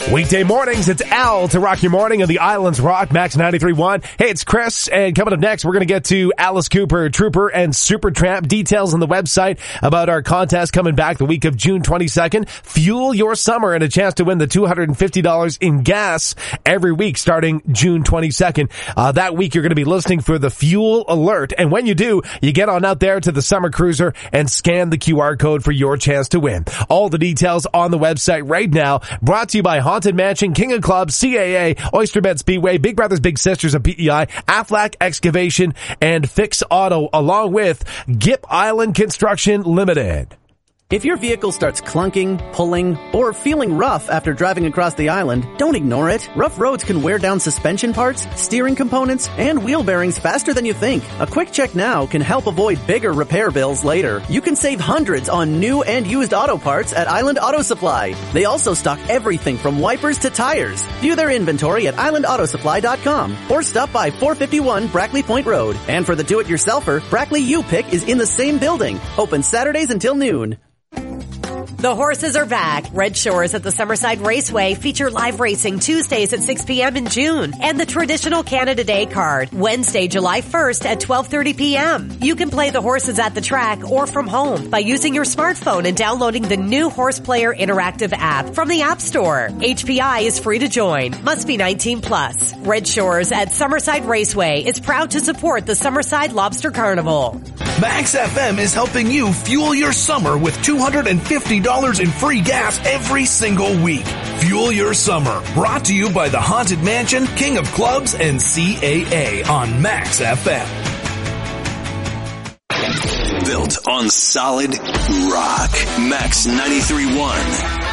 Weekday mornings, it's Al to rock your morning on the Islands Rock, Max 93.1. Hey, it's Chris, and coming up next, we're going to get to Alice Cooper, Trooper, and Supertramp. Details on the website about our contest coming back the week of June 22nd. Fuel your summer and a chance to win the $250 in gas every week starting June 22nd. That week, you're going to be listening for the Fuel Alert, and when you do, you get on out there to the Summer Cruiser and scan the QR code for your chance to win. All the details on the website right now, brought to you by Haunted Mansion, King of Clubs, CAA, Oysterbed Speedway, Big Brothers Big Sisters of PEI, Aflac Excavation, and Fix Auto, along with Gip Island Construction Limited. If your vehicle starts clunking, pulling, or feeling rough after driving across the island, don't ignore it. Rough roads can wear down suspension parts, steering components, and wheel bearings faster than you think. A quick check now can help avoid bigger repair bills later. You can save hundreds on new and used auto parts at Island Auto Supply. They also stock everything from wipers to tires. View their inventory at islandautosupply.com or stop by 451 Brackley Point Road. And for the do-it-yourselfer, Brackley U-Pick is in the same building. Open Saturdays until noon. The horses are back. Red Shores at the Summerside Raceway feature live racing Tuesdays at 6 p.m. in June and the traditional Canada Day card Wednesday, July 1st at 12:30 p.m. You can play the horses at the track or from home by using your smartphone and downloading the new Horse Player interactive app from the App Store. HPI is free to join. Must be 19 plus. Red Shores at Summerside Raceway is proud to support the Summerside Lobster Carnival. Max FM is helping you fuel your summer with $250 in free gas every single week. Fuel your summer. Brought to you by the Haunted Mansion, King of Clubs, and CAA on Max FM. Built on solid rock. Max 93.1.